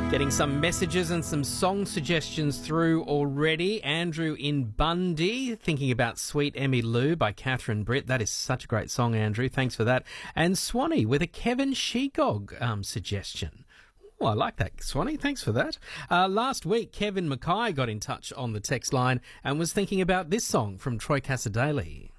Getting some messages and some song suggestions through already. Andrew in Bundy, thinking about Sweet Emmy Lou by Catherine Britt. That is such a great song, Andrew. Thanks for that. And Swanee with a Kevin Shegog suggestion. Oh, I like that, Swanee. Thanks for that. Last week, Kevin Mackay got in touch on the text line and was thinking about this song from Troy Cassar-Daley.